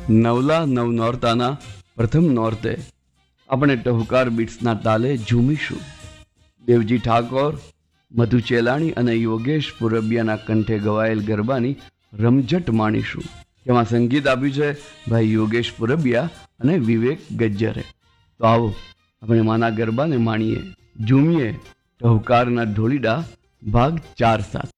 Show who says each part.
Speaker 1: નવલા નવ નોરતાના પ્રથમ નોરતે આપણે ટહુકાર બીટ્સના તાલે ઝૂમીશું. દેવજી ઠાકોર, મધુ ચેલાણી અને યોગેશ પુરબિયાના કંઠે ગવાયેલ ગરબાની રમઝટ માણીશું. તેમાં સંગીત આપ્યું છે ભાઈ યોગેશ પુરબિયા અને વિવેક ગજ્જરે. તો આવો આપણે માના ગરબાને માણીએ, ઝૂમીએ ટહુકારના ઢોલીડા ભાગ 4 સાથે.